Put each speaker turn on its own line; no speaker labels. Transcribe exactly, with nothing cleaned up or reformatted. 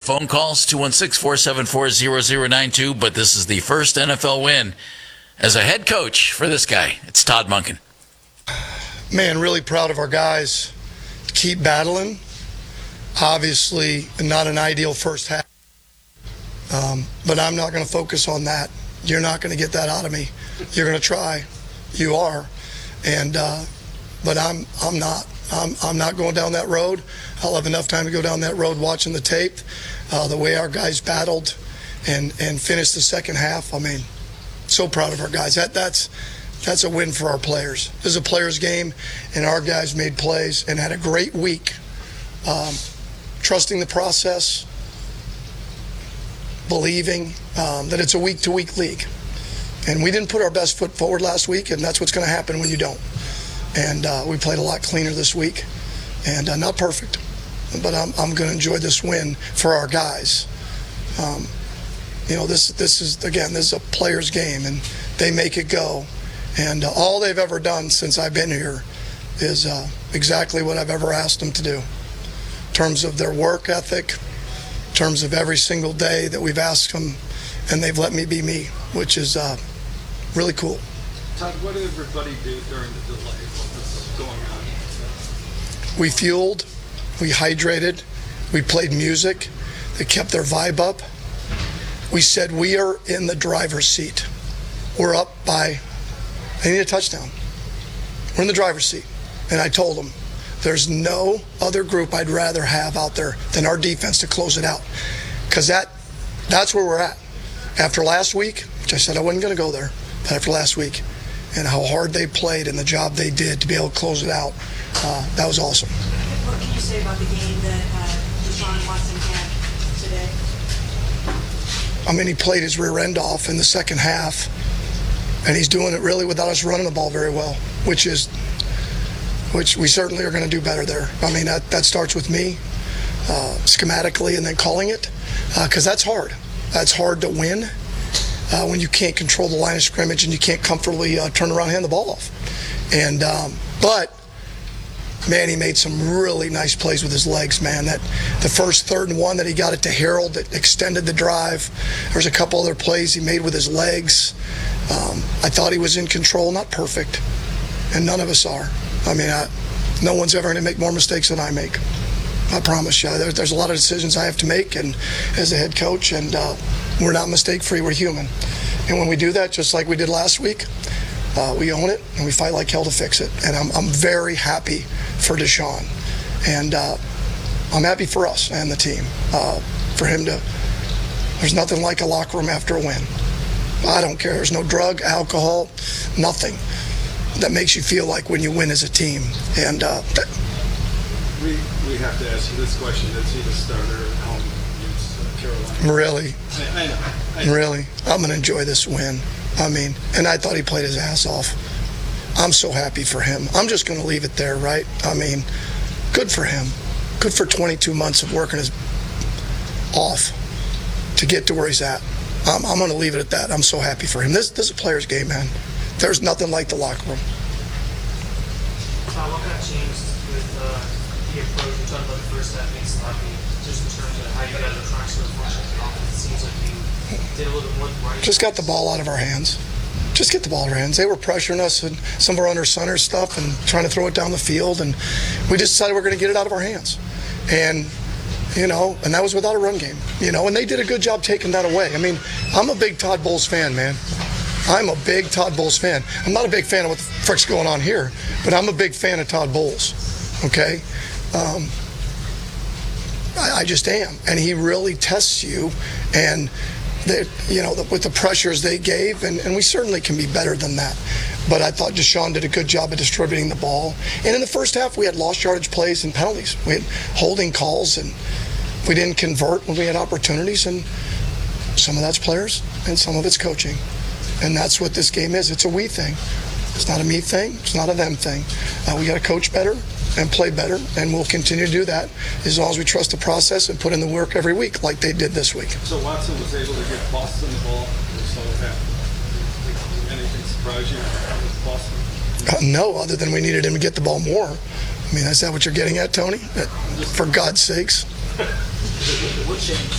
phone calls, two one six, four seven four, zero zero nine two, but this is the first N F L win as a head coach for this guy. It's Todd Monken.
Man, really proud of our guys. Keep battling. Obviously, not an ideal first half. Um, but I'm not going to focus on that. You're not going to get that out of me. You're going to try. You are. And uh, but I'm I'm not. I'm I'm not going down that road. I'll have enough time to go down that road watching the tape. Uh, the way our guys battled and and finished the second half. I mean, so proud of our guys. That that's that's a win for our players. This is a players' game, and our guys made plays and had a great week. Um, trusting the process, believing um, that it's a week-to-week league. And we didn't put our best foot forward last week, and that's what's going to happen when you don't. And uh, we played a lot cleaner this week, and uh, not perfect. But I'm, I'm going to enjoy this win for our guys. Um, you know, this this is, again, this is a player's game, and they make it go. And uh, all they've ever done since I've been here is uh, exactly what I've ever asked them to do. In terms of their work ethic, in terms of every single day that we've asked them, and they've let me be me, which is uh, really cool.
Todd, what did everybody do during the delay? What was going on?
We fueled, we hydrated, we played music that kept their vibe up. We said we are in the driver's seat. We're up by, they need a touchdown. We're in the driver's seat. And I told them, there's no other group I'd rather have out there than our defense to close it out. Because that, that's where we're at. After last week, which I said I wasn't going to go there, but after last week, and how hard they played and the job they did to be able to close it out, uh, that was awesome.
What can you say about the game that uh, Deshaun Watson had today?
I mean, he played his rear end off in the second half, and he's doing it really without us running the ball very well, which is, which we certainly are going to do better there. I mean, that, that starts with me, uh, schematically, and then calling it, because uh, that's hard. That's hard to win uh, when you can't control the line of scrimmage and you can't comfortably uh, turn around and hand the ball off. And um, but man, he made some really nice plays with his legs, man. That the first third and one that he got it to Harold that extended the drive. There's a couple other plays he made with his legs. Um, I thought he was in control, not perfect, and none of us are. I mean, I, no one's ever going to make more mistakes than I make. I promise you. There, there's a lot of decisions I have to make, and as a head coach, and uh, we're not mistake-free. We're human, and when we do that, just like we did last week, uh, we own it and we fight like hell to fix it. And I'm, I'm very happy for Deshaun, and uh, I'm happy for us and the team. Uh, for him to, there's nothing like a locker room after a win. I don't care. There's no drug, alcohol, nothing that makes you feel like when you win as a team. And uh, that,
we we have to ask you this question: is he the starter at home against uh, Carolina?
Really,
I, I know. I know.
really, I'm going to enjoy this win. I mean, and I thought he played his ass off. I'm so happy for him. I'm just going to leave it there, right? I mean, good for him. Good for twenty-two months of working his off to get to where he's at. I'm, I'm going to leave it at that. I'm so happy for him. This, this is a player's game, man. There's nothing like the locker room.
Todd, what kind of changed with uh, the approach? We talked about the first half being sloppy, just in terms of how you guys are trying to sort of function as an offense. It seems like you did a little bit more right.
Just got the ball out of our hands. Just get the ball out of our hands. They were pressuring us and some of our under center stuff and trying to throw it down the field, and we just decided we're going to get it out of our hands. And you know, and that was without a run game. You know, and they did a good job taking that away. I mean, I'm a big Todd Bowles fan, man. I'm a big Todd Bowles fan. I'm not a big fan of what the frick's going on here, but I'm a big fan of Todd Bowles, okay? Um, I, I just am. And he really tests you, and, they, you know, the, with the pressures they gave, and, and we certainly can be better than that. But I thought Deshaun did a good job of distributing the ball. And in the first half, we had lost yardage plays and penalties. We had holding calls, and we didn't convert when we had opportunities, and some of that's players, and some of it's coaching. And that's what this game is. It's a we thing. It's not a me thing. It's not a them thing. Uh, we got to coach better and play better, and we'll continue to do that as long as we trust the process and put in the work every week like they did this week.
So Watson was able to get Boston the ball so that anything surprise you with Boston?
Uh, no, other than we needed him to get the ball more. I mean, is that what you're getting at, Tony? Uh, for God's sakes.
What changed